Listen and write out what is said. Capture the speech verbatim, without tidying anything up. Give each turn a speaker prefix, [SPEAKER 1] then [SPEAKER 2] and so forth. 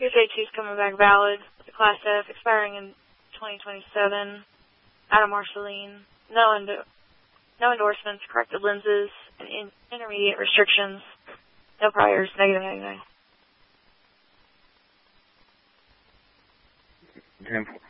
[SPEAKER 1] Your J two's coming back valid. The Class F expiring in twenty twenty-seven. Out of Marceline. No, endo no endorsements, corrected lenses, and in intermediate restrictions. No priors, negative ninety-nine.
[SPEAKER 2] ten